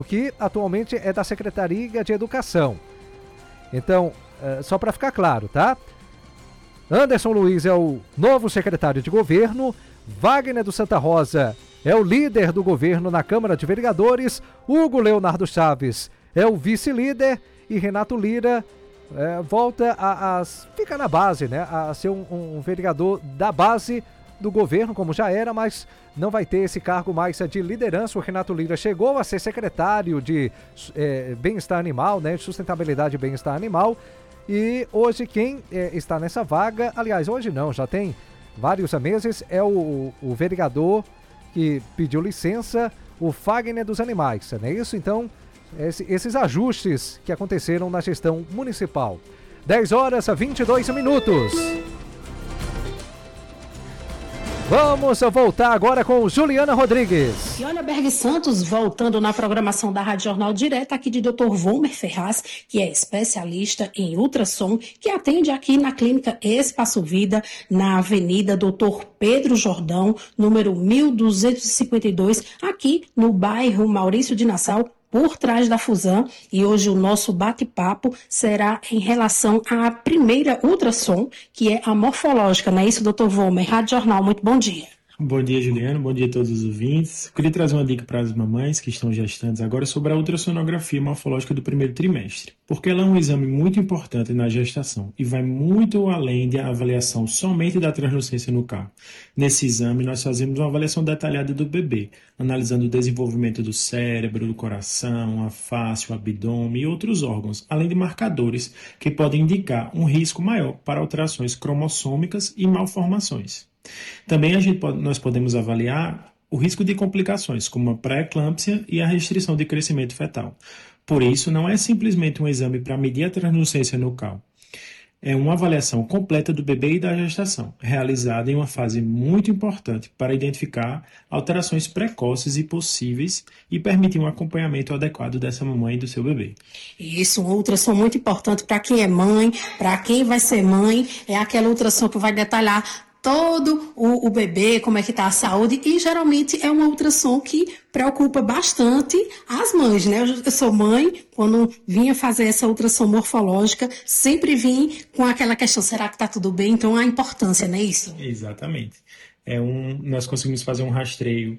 que atualmente é da Secretaria de Educação. Então, só para ficar claro, tá? Anderson Luiz é o novo secretário de governo, Wagner do Santa Rosa é o líder do governo na Câmara de Vereadores, Hugo Leonardo Chaves é o vice-líder e Renato Lira volta a ficar na base, né? A ser um vereador da base do governo, como já era, mas não vai ter esse cargo mais de liderança. O Renato Lira chegou a ser secretário de bem-estar animal, né? De sustentabilidade e bem-estar animal. E hoje quem está nessa vaga, aliás, hoje não, já tem vários meses, é o vereador que pediu licença, o Fagner dos Animais, não é isso? Então, esses ajustes que aconteceram na gestão municipal. 10h22. Vamos voltar agora com Juliana Rodrigues. E olha, Berg Santos, voltando na programação da Rádio Jornal Direto, aqui de Dr. Volmer Ferraz, que é especialista em ultrassom, que atende aqui na Clínica Espaço Vida, na Avenida Dr. Pedro Jordão, número 1252, aqui no bairro Maurício de Nassau, por trás da Fusan. E hoje o nosso bate-papo será em relação à primeira ultrassom, que é a morfológica, não é isso, doutor Volmer? Rádio Jornal, muito bom dia. Bom dia, Juliano. Bom dia a todos os ouvintes. Eu queria trazer uma dica para as mamães que estão gestantes agora sobre a ultrassonografia morfológica do primeiro trimestre, porque ela é um exame muito importante na gestação e vai muito além da avaliação somente da translucência nucal. Nesse exame, nós fazemos uma avaliação detalhada do bebê, analisando o desenvolvimento do cérebro, do coração, a face, o abdômen e outros órgãos, além de marcadores que podem indicar um risco maior para alterações cromossômicas e malformações. Também nós podemos avaliar o risco de complicações, como a pré-eclâmpsia e a restrição de crescimento fetal. Por isso, não é simplesmente um exame para medir a translucência nucal. É uma avaliação completa do bebê e da gestação, realizada em uma fase muito importante para identificar alterações precoces e possíveis e permitir um acompanhamento adequado dessa mamãe e do seu bebê. Isso, um ultrassom muito importante para quem é mãe, para quem vai ser mãe, é aquela ultrassom que vai detalhar todo o bebê, como é que está a saúde, e geralmente é uma ultrassom que preocupa bastante as mães, né? Eu sou mãe, quando vinha fazer essa ultrassom morfológica, sempre vim com aquela questão, será que está tudo bem? Então, a importância, não é isso? Exatamente. Nós conseguimos fazer um rastreio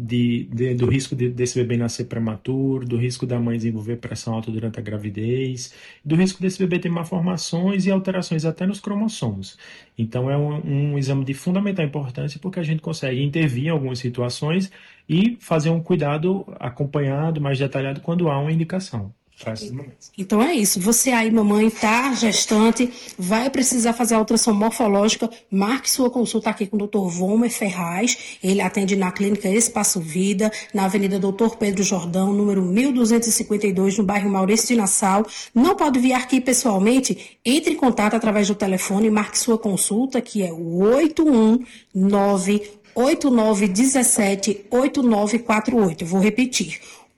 do risco desse bebê nascer prematuro, do risco da mãe desenvolver pressão alta durante a gravidez, do risco desse bebê ter malformações e alterações até nos cromossomos. Então é um exame de fundamental importância porque a gente consegue intervir em algumas situações e fazer um cuidado acompanhado, mais detalhado quando há uma indicação. Então é isso, você aí, mamãe, tá gestante, vai precisar fazer a ultrassom morfológica, marque sua consulta aqui com o Dr. Volmer Ferraz, ele atende na Clínica Espaço Vida, na Avenida Dr. Pedro Jordão, número 1252, no bairro Maurício de Nassau. Não pode vir aqui pessoalmente? Entre em contato através do telefone, marque sua consulta, que é o 819-8917-8948. Vou repetir,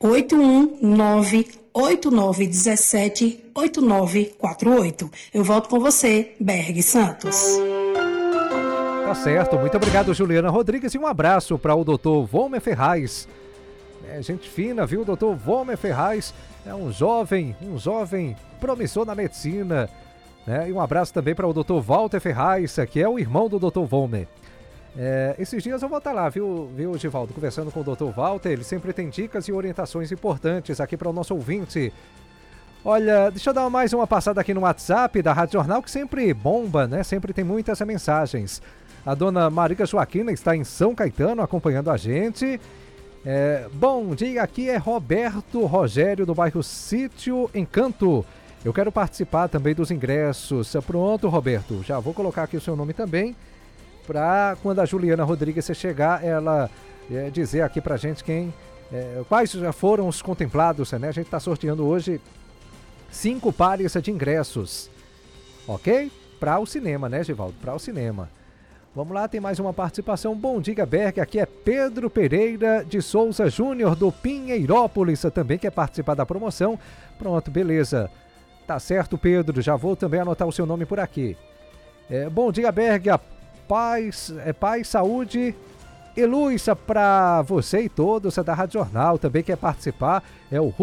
819-8917-8948. Eu volto com você, Berg Santos. Tá certo, muito obrigado, Juliana Rodrigues, e um abraço para o doutor Volmer Ferraz. Gente fina, viu? O doutor Volmer Ferraz é um jovem promissor na medicina, né? E um abraço também para o doutor Walter Ferraz, que é o irmão do doutor Volmer. Esses dias eu vou estar lá, viu, Givaldo, conversando com o Dr. Walter. Ele sempre tem dicas e orientações importantes aqui para o nosso ouvinte. Olha, deixa eu dar mais uma passada aqui no WhatsApp da Rádio Jornal, que sempre bomba, né? Sempre tem muitas mensagens. A dona Marica Joaquina está em São Caetano acompanhando a gente. Bom dia, aqui é Roberto Rogério do bairro Sítio Encanto. Eu quero participar também dos ingressos. Pronto, Roberto, já vou colocar aqui o seu nome também, para quando a Juliana Rodrigues chegar, ela dizer aqui pra gente quais já foram os contemplados, né? A gente está sorteando hoje 5 pares de ingressos, ok? Para o cinema, né, Givaldo? Para o cinema. Vamos lá, tem mais uma participação. Bom dia, Berg, aqui é Pedro Pereira de Souza Júnior, do Pinheirópolis, também quer participar da promoção. Pronto, beleza. Tá certo, Pedro, já vou também anotar o seu nome por aqui. Bom dia, Berg, paz, saúde e luz para você e todos da Rádio Jornal. Também quer participar, é o